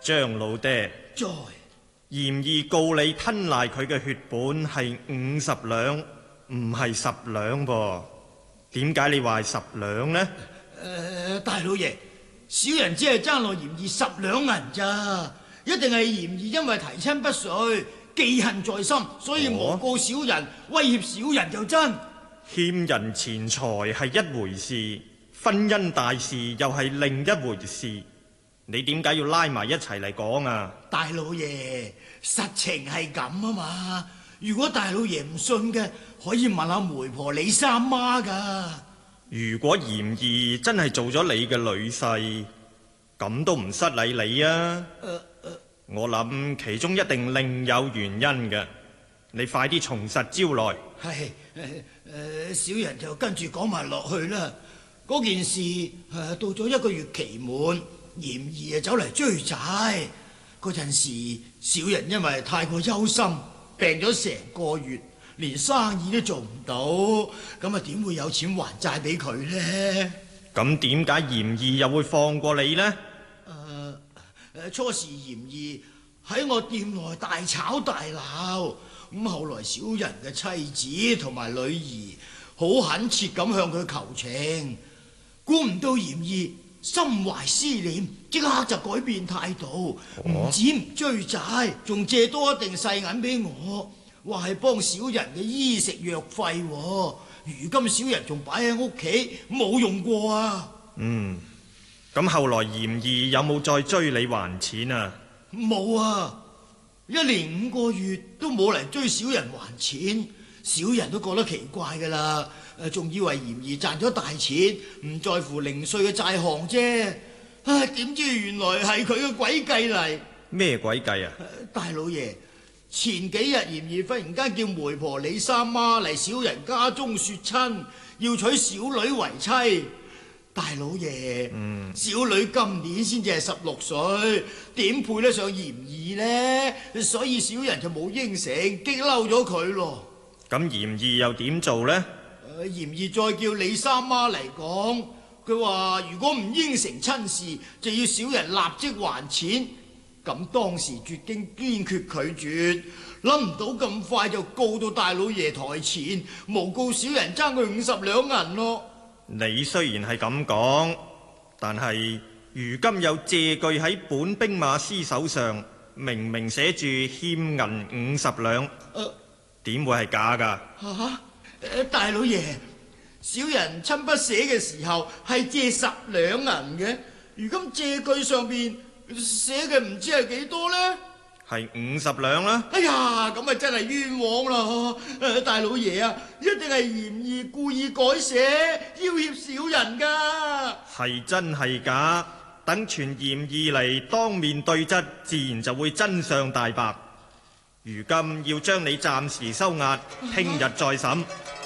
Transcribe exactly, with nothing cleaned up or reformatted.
張老爹， 在嫌義告你吞賴佢嘅血本係五十兩，唔係十兩噃。點解你話係十兩呢？ 誒、呃，大老爺，小人只係爭落嫌義十兩銀咋，一定係嫌義因為提親不遂，記恨在心，所以誣告小人，哦、威脅小人就真。 欠人錢財係一回事，婚姻大事又係另一回事。你點解要拉埋一齊嚟講啊？ 大老爺，實情係咁啊嘛。如果大老爺唔信嘅，可以問下媒婆李三媽噶。 如果嫌義真係做咗你嘅女婿，咁都唔失禮你啊。呃呃、我諗其中一定另有原因嘅。你快啲從實招來。係誒誒，小人就跟住講埋落去啦。嗰件事誒、呃、到咗一個月期滿，嫌義啊走嚟追債。嗰陣時，小人因為太過憂心，病咗成個月，連生意都做唔到，咁啊點會有錢還債俾佢呢？ 咁點解嫌義又會放過你呢？ 誒誒、呃，初時嫌義喺我店內大吵大鬧，咁後來小人嘅妻子同埋女兒好懇切咁向佢求情，估唔到嫌義心懷思念，即刻就改變態度，唔、哦、止唔追債，仲借多一定細銀俾我，話係幫小人嘅衣食藥費。如今小人仲擺喺屋企，冇用過啊。嗯， 咁後來嫌義有冇再追你還錢啊？ 冇啊，一年五個月都冇嚟追小人還錢，小人都覺得奇怪噶啦。誒，仲以為嫌義賺咗大錢，唔在乎零碎嘅債項啫。唉，點知原來係佢嘅詭計嚟。 咩詭計啊？ 大老爺，前幾日嫌義忽然間叫媒婆李三媽嚟小人家中說親，要娶小女為妻。大老爺，嗯、小女今年先至係十六歲，點配得上嫌義呢？所以小人就冇應承，激嬲咗佢咯。 咁嫌義又點做呢？ 嫌義再叫李三媽嚟講，佢話如果唔應承親事，就要小人立即還錢。咁當時絕經堅決拒絕，諗唔到咁快就告到大老爺台前，誣告小人爭佢五十兩銀咯。 你雖然係咁講，但係如今有借據喺本兵馬司手上，明明寫住欠銀五十兩，點、呃、會係假噶？吓、啊呃， 大老爺，小人親筆寫嘅時候係借十兩銀嘅，如今借據上邊寫嘅唔知係幾多呢？ 係五十兩啦！ 哎呀，咁啊真係冤枉啦！誒，大老爺啊，一定係嫌義故意改寫，要挾小人噶。係真係假？等傳嫌義嚟當面對質，自然就會真相大白。如今要將你暫時收押，聽日再審。